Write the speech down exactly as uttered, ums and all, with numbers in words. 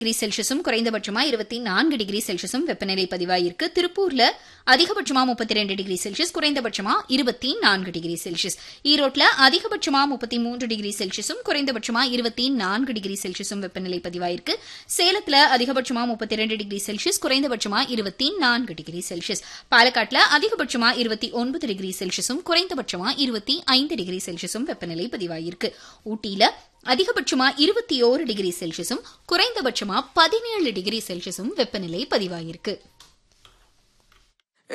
Degree செல்சியஸும் குறைந்தபட்சமா இருபத்தி நான்கு டிகிரி செல்சியஸும் வெப்பநிலை பதிவாயிருக்கு. திருப்பூர்ல அதிகபட்சமா முப்பத்தி ரெண்டு டிகிரி செல்சியஸ், குறைந்தபட்சமா இருபத்தி நான்கு டிகிரி செல்சியஸ். ஈரோட்ல அதிகபட்சமா முப்பத்தி மூன்று டிகிரி செல்சியஸும் குறைந்தபட்சமா இருபத்தி நான்கு டிகிரி செல்சியஸும் வெப்பநிலை பதிவாயிருக்கு. சேலத்துல அதிகபட்சமா முப்பத்தி ரெண்டு டிகிரி செல்சியஸ், குறைந்தபட்சமா இருபத்தி நான்கு டிகிரி செல்சியஸ். பாலக்காட்டுல அதிகபட்சமா இருபத்தி ஒன்பது டிகிரி செல்சியஸும் குறைந்தபட்சமா இருபத்தி ஐந்து டிகிரி செல்சியஸும் வெப்பநிலை பதிவாயிருக்கு. ஊட்டியில அதிகபட்சமா இருபத்தி ஓரு டிகிரி செல்சியஸும் குறைந்தபட்சமா பதினேழு டிகிரி செல்சியஸும் வெப்பநிலை பதிவாயிருக்கு.